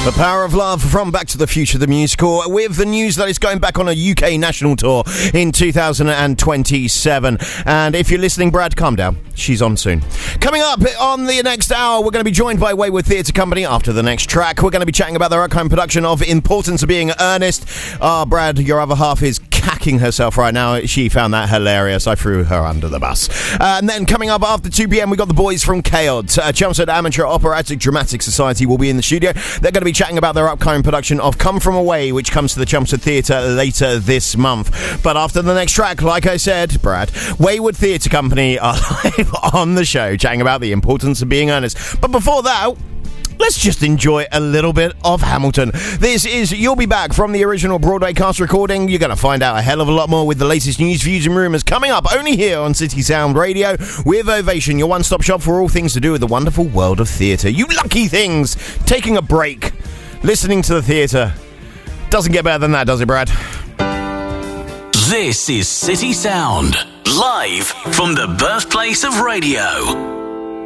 The Power of Love from Back to the Future, the musical, with the news that it's going back on a UK national tour in 2027. And if you're listening, Brad, calm down. She's on soon. Coming up on the next hour, we're going to be joined by Wayward Theatre Company. After the next track, we're going to be chatting about their upcoming production of Importance of Being Earnest. Brad, your other half is cacking herself right now. She found that hilarious. I threw her under the bus. And then coming up after 2 p.m, we got the boys from Chaos. Chelmsford Amateur Operatic Dramatic Society will be in the studio. They're going to be chatting about their upcoming production of Come From Away, which comes to the Chelmsford Theatre later this month. But after the next track, like I said, Brad, Wayward Theatre Company are live on the show, chatting about the importance of being earnest. But before that, let's just enjoy a little bit of Hamilton. This is You'll Be Back from the original Broadway cast recording. You're going to find out a hell of a lot more with the latest news, views and rumours coming up only here on City Sound Radio with Ovation, your one-stop shop for all things to do with the wonderful world of theatre. You lucky things! Taking a break, listening to the theatre. Doesn't get better than that, does it, Brad? This is City Sound, live from the birthplace of radio.